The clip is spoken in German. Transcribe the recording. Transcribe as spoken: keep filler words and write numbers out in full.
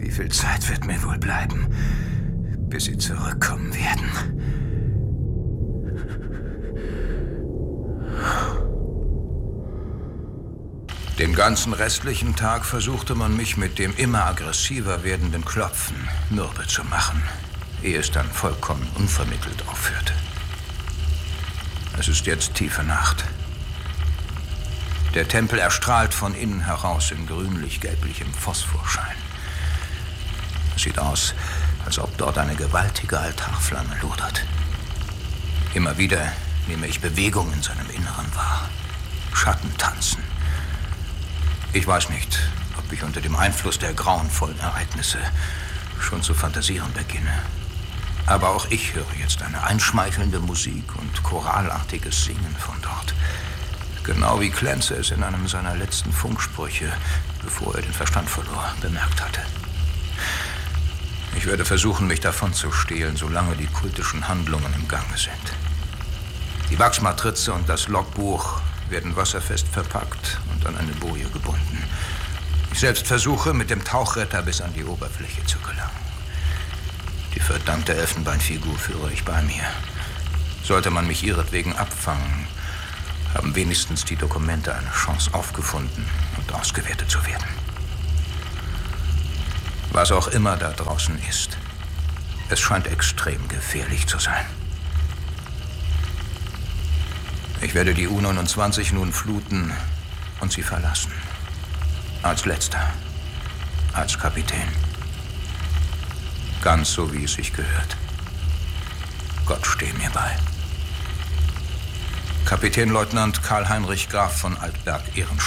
Wie viel Zeit wird mir wohl bleiben, bis Sie zurückkommen werden? Den ganzen restlichen Tag versuchte man mich mit dem immer aggressiver werdenden Klopfen mürbe zu machen, ehe es dann vollkommen unvermittelt aufhörte. Es ist jetzt tiefe Nacht. Der Tempel erstrahlt von innen heraus in grünlich-gelblichem Phosphorschein. Es sieht aus, als ob dort eine gewaltige Altarflamme lodert. Immer wieder nehme ich Bewegung in seinem Inneren wahr. Schatten tanzen. Ich weiß nicht, ob ich unter dem Einfluss der grauenvollen Ereignisse schon zu fantasieren beginne. Aber auch ich höre jetzt eine einschmeichelnde Musik und choralartiges Singen von dort. Genau wie Clancy es in einem seiner letzten Funksprüche, bevor er den Verstand verlor, bemerkt hatte. Ich werde versuchen, mich davon zu stehlen, solange die kultischen Handlungen im Gange sind. Die Wachsmatrize und das Logbuch werden wasserfest verpackt und an eine Boje gebunden. Ich selbst versuche, mit dem Tauchretter bis an die Oberfläche zu gelangen. Die verdammte Elfenbeinfigur führe ich bei mir. Sollte man mich ihretwegen abfangen, haben wenigstens die Dokumente eine Chance aufgefunden und ausgewertet zu werden. Was auch immer da draußen ist, es scheint extrem gefährlich zu sein. Ich werde die U neunundzwanzig nun fluten und sie verlassen. Als letzter. Als Kapitän. Ganz so, wie es sich gehört. Gott stehe mir bei. Kapitänleutnant Karl-Heinrich Graf von Altberg-Ehrenstein.